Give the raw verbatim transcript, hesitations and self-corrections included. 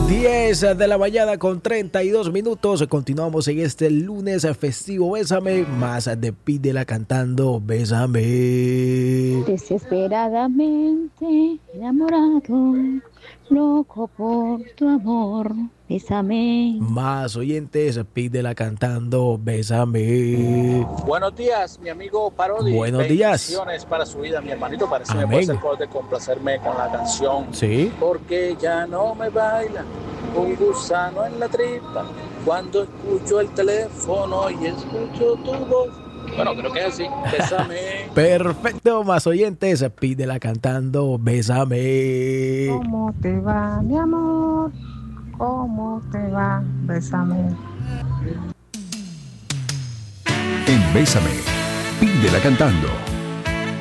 diez de la mañana con treinta y dos minutos. Continuamos en este lunes festivo. Bésame, más de Pídela cantando Bésame. Desesperadamente enamorado, loco por tu amor, bésame. Más oyentes, Pídela cantando Bésame. Buenos días, mi amigo Parodi. Buenos días. Bendiciones para su vida, mi hermanito. Parece que me Amén. puede hacer el favor de complacerme con la canción. Sí. Porque ya no me baila un gusano en la tripa cuando escucho el teléfono y escucho tu voz. Bueno, creo que es así. Bésame. Perfecto, más oyentes, Pídela cantando Bésame. ¿Cómo te va, mi amor? ¿Cómo te va? Bésame. En Bésame, Pídela cantando.